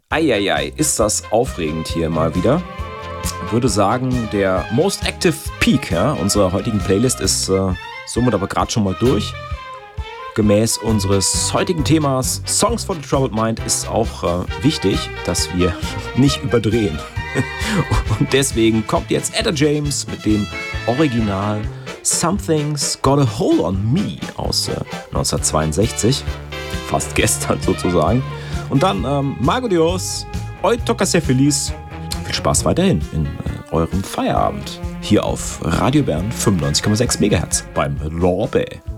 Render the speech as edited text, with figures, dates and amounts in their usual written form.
Eieiei, ist das aufregend hier mal wieder. Ich würde sagen, der Most Active Peak unserer heutigen Playlist ist somit aber gerade schon mal durch. Gemäß unseres heutigen Themas Songs for the Troubled Mind ist auch wichtig, dass wir nicht überdrehen. Und deswegen kommt jetzt Etta James mit dem Original Something's Got a Hold on Me aus 1962. Fast gestern sozusagen. Und dann Mago Dios, Hoy Toca Ser Feliz. Viel Spaß weiterhin in eurem Feierabend. Hier auf Radio Bern 95,6 MHz beim Lorbe.